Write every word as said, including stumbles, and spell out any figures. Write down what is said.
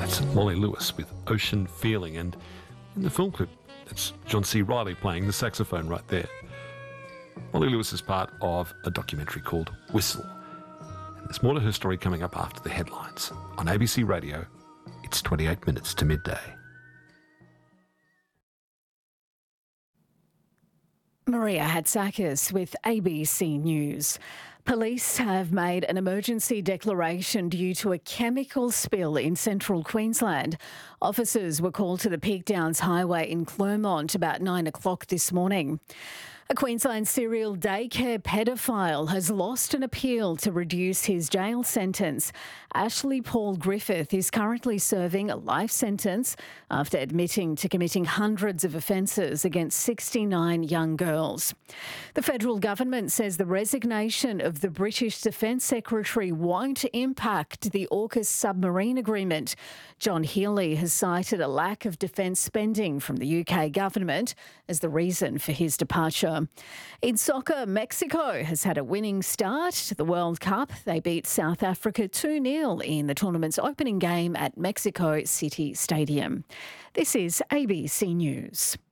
That's Molly Lewis with Ocean Feeling. And in the film clip, it's John C. Reilly playing the saxophone right there. Molly Lewis is part of a documentary called Whistle. And there's more to her story coming up after the headlines. On A B C Radio, it's twenty-eight minutes to midday. Maria Hatzakis with A B C News. Police have made an emergency declaration due to a chemical spill in central Queensland. Officers were called to the Peak Downs Highway in Clermont about nine o'clock this morning. A Queensland serial daycare paedophile has lost an appeal to reduce his jail sentence. Ashley Paul Griffith is currently serving a life sentence after admitting to committing hundreds of offences against sixty-nine young girls. The federal government says the resignation of the British Defence Secretary won't impact the AUKUS submarine agreement. John Healey has cited a lack of defence spending from the U K government as the reason for his departure. In soccer, Mexico has had a winning start to the World Cup. They beat South Africa two nil in the tournament's opening game at Mexico City Stadium. This is A B C News.